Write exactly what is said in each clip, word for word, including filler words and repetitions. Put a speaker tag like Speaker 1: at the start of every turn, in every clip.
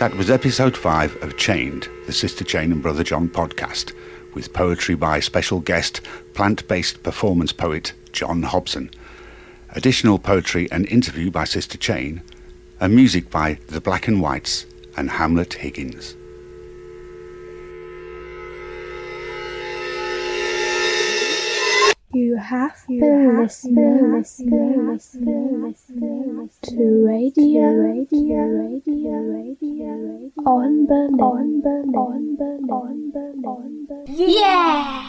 Speaker 1: That was episode five of Chained, the Sister Jane and Brother John podcast, with poetry by special guest, plant-based performance poet John Hobson, additional poetry and interview by Sister Jane, and music by The Black and Whites and Hamlet Higgins.
Speaker 2: You have you been listening, listening, listening, listening to radio, radio, radio, radio, radio on Berlin, on Berlin, on Berlin, on Berlin, on Berlin. Yeah!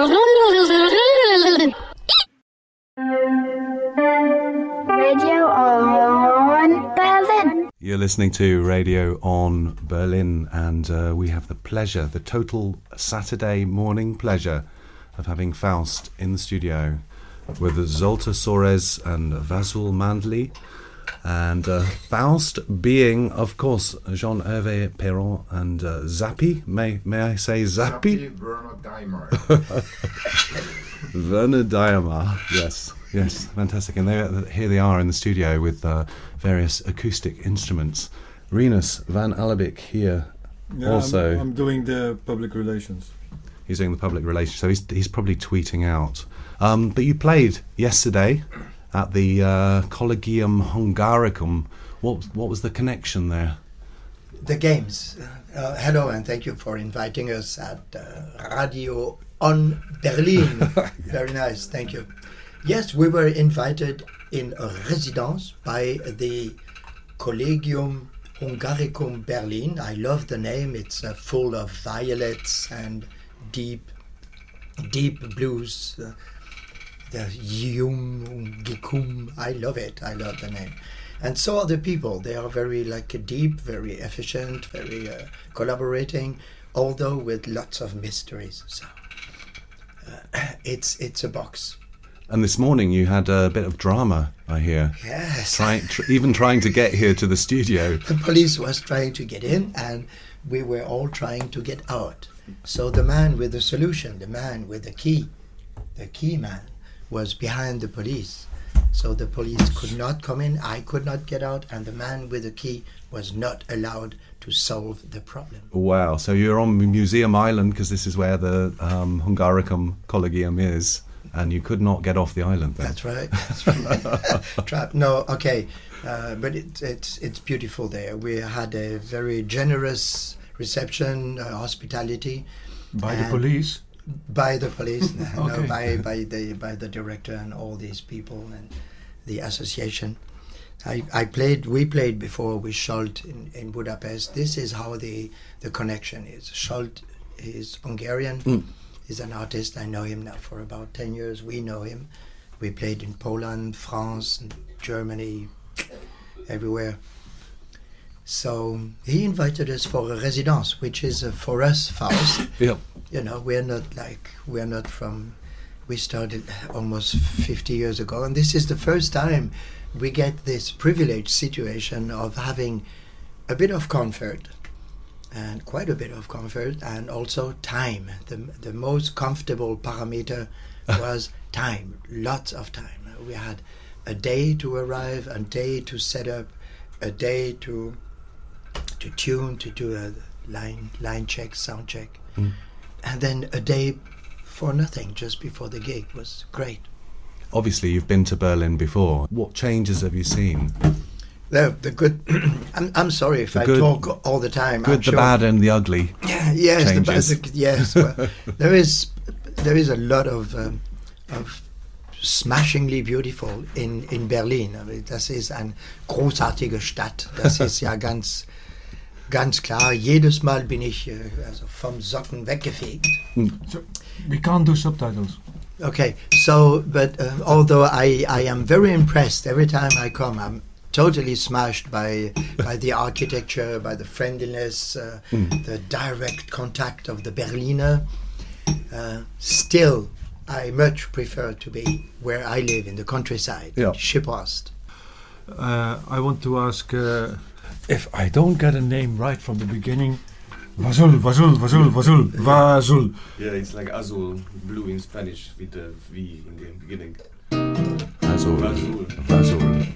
Speaker 2: Radio on Berlin.
Speaker 3: You're listening to Radio on Berlin, and uh, we have the pleasure, the total Saturday morning pleasure of having Faust in the studio with Zolta Soares and Vasul Mandli, and uh, Faust being, of course, Jean-Hervé Perron and uh, Zappi. May may I say Zappi?
Speaker 4: Zappi Werner Daimer.
Speaker 3: Werner Daimer. Yes, yes, fantastic. And they, here they are in the studio with uh, various acoustic instruments. Rinus van Alabik here
Speaker 5: yeah,
Speaker 3: also.
Speaker 5: I'm, I'm doing the public relations.
Speaker 3: He's doing the public relations, so he's he's probably tweeting out. Um, but you played yesterday at the uh, Collegium Hungaricum. What what was the connection there?
Speaker 6: The games. Uh, hello, and thank you for inviting us at uh, Radio on Berlin. Very nice, thank you. Yes, we were invited in a residence by the Collegium Hungaricum Berlin. I love the name. It's uh, full of violets and deep, deep blues. Uh, the Yum Gikum. I love it. I love the name. And so are the people. They are very like deep, very efficient, very uh, collaborating, although with lots of mysteries. So uh, it's it's a box.
Speaker 3: And this morning you had a bit of drama, I hear.
Speaker 6: Yes.
Speaker 3: Trying, tr- even trying to get here to the studio.
Speaker 6: The police was trying to get in, and we were all trying to get out. So the man with the solution, the man with the key, the key man, was behind the police. So the police could not come in, I could not get out, and the man with the key was not allowed to solve the problem.
Speaker 3: Wow, so you're on Museum Island, because this is where the um, Hungaricum Collegium is, and you could not get off the island then.
Speaker 6: That's right. That's right. Trap. No, okay, uh, but it, it's it's beautiful there. We had a very generous reception, uh, hospitality.
Speaker 5: By the police?
Speaker 6: By the police, no,
Speaker 5: Okay.
Speaker 6: no, by by the by the director and all these people and the association. I, I played. We played before with Scholt in, in Budapest. This is how the the connection is. Scholt is Hungarian.
Speaker 3: Mm.
Speaker 6: He's an artist. I know him now for about ten years. We know him. We played in Poland, France, Germany, everywhere. So he invited us for a residence, which is uh, for us, Faust.
Speaker 3: Yep.
Speaker 6: You know, we're not like, we're not from, we started almost fifty years ago, and this is the first time we get this privileged situation of having a bit of comfort, and quite a bit of comfort, and also time. The, the most comfortable parameter was time, lots of time. We had a day to arrive, a day to set up, a day to to tune, to do a line line check, sound check. Mm. And then a day for nothing, just before the gig. Was great.
Speaker 3: Obviously, you've been to Berlin before. What changes have you seen?
Speaker 6: The, the good... I'm, I'm sorry if
Speaker 3: the
Speaker 6: I
Speaker 3: good,
Speaker 6: talk all the time.
Speaker 3: Good,
Speaker 6: I'm
Speaker 3: the
Speaker 6: sure.
Speaker 3: bad and the ugly.
Speaker 6: Yeah, yes, the
Speaker 3: changes.
Speaker 6: bad, yes. Well, there is there is a lot of um, of smashingly beautiful in, in Berlin. I mean, das ist eine großartige Stadt. Das ist ja ganz... Ganz klar, jedes Mal bin ich äh, also vom Socken weggefegt.
Speaker 5: So, we can't do subtitles.
Speaker 6: Okay, so, but uh, although I, I am very impressed every time I come, I'm totally smashed by by the architecture, by the friendliness, uh, mm. the direct contact of the Berliner. Uh, still, I much prefer to be where I live, in the countryside,
Speaker 3: yeah.
Speaker 6: Schiphorst.
Speaker 5: Uh, I want to ask... Uh, If I don't get a name right from the beginning, Vasul, Vasul, Vasul, Vasul, Vasul.
Speaker 7: Yeah, it's like azul, blue in Spanish with the V in the beginning.
Speaker 3: Azul.
Speaker 7: Vasul.
Speaker 3: Vasul.